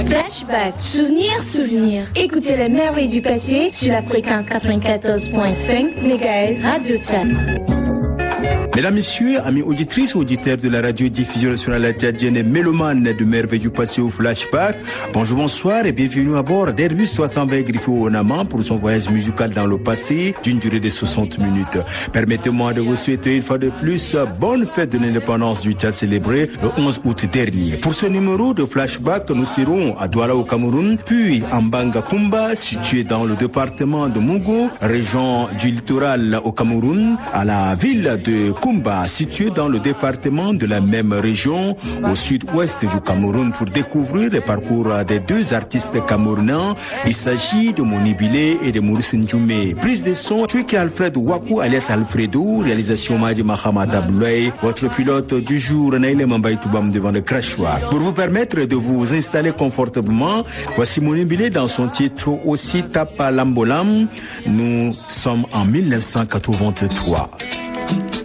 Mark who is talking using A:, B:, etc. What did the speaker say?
A: Flashback, souvenirs. Écoutez les merveilles du passé sur la fréquence 94.5 MHz Radio Tchad.
B: Mesdames, Messieurs, amis auditrices et auditeurs de la radio-diffusion nationale tchadienne et mélomanes de merveilles du passé au Flashback, bonjour, bonsoir et bienvenue à bord d'Airbus 320 griffé au Naman pour son voyage musical dans le passé d'une durée de 60 minutes. Permettez-moi de vous souhaiter une fois de plus bonne fête de l'indépendance du Tchad célébrée le 11 août dernier. Pour ce numéro de Flashback, nous serons à Douala au Cameroun, puis en Bangakumba, situé dans le département de Mogo, région du littoral au Cameroun, à la ville de Kumba, situé dans le département de la même région, au sud-ouest du Cameroun, pour découvrir le parcours des deux artistes camerounais. Il s'agit de Moni Bilé et de Maurice Ndjoumé. Prise de son, Chuiki Alfred Wakou alias Alfredo, réalisation Madi Mahamad Abloui, votre pilote du jour, Naïle Mambaï Toubam devant le crachoir. Pour vous permettre de vous installer confortablement, voici Moni Bilé dans son titre aussi Tapa Lambolam. Nous sommes en 1983.